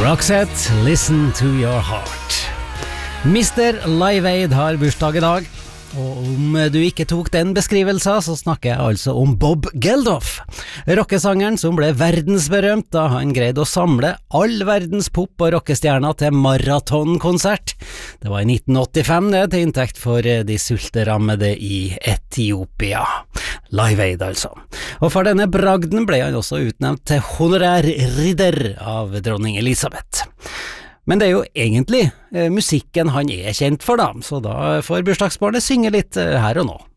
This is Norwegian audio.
Roxette, listen to your heart. Mr. Live Aid har bursdag I dag, og om du ikke tok den beskrivelsen, så snakker jeg altså om Bob Geldof. Rockesangeren som ble verdensberømt da han greide å samle all verdens pop- og rockestjerner til maratonkonsert. Det var I 1985 det, til inntekt for de sulterammede I Etiopia. Live Aid altså. Og for denne bragden ble han også utnevnt til honorær ridder av dronning Elisabeth. Men det jo egentlig musikken han kjent for da, så da får bursdagsbarnet synge litt her og nå.